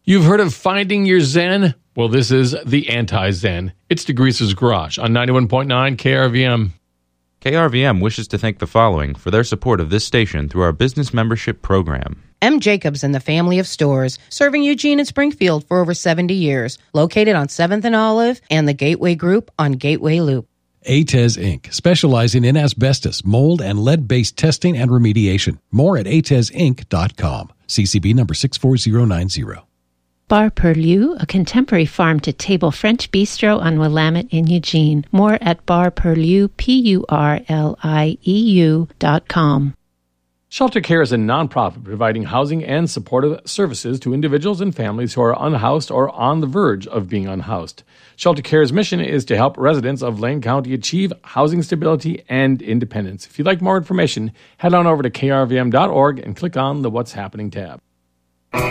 You've heard of finding your Zen? Well, this is the anti-Zen. It's DeGreaser's Garage on 91.9 KRVM. KRVM wishes to thank the following for their support of this station through our business membership program. M. Jacobs and the family of stores, serving Eugene and Springfield for over 70 years. Located on 7th and Olive and the Gateway Group on Gateway Loop. ATES Inc., specializing in asbestos, mold, and lead-based testing and remediation. More at atesinc.com. CCB number 64090. Bar Perlieu, a contemporary farm-to-table French bistro on Willamette in Eugene. More at barperlieu, PURLIEU.com. Shelter Care is a nonprofit providing housing and supportive services to individuals and families who are unhoused or on the verge of being unhoused. Shelter Care's mission is to help residents of Lane County achieve housing stability and independence. If you'd like more information, head on over to krvm.org and click on the What's Happening tab.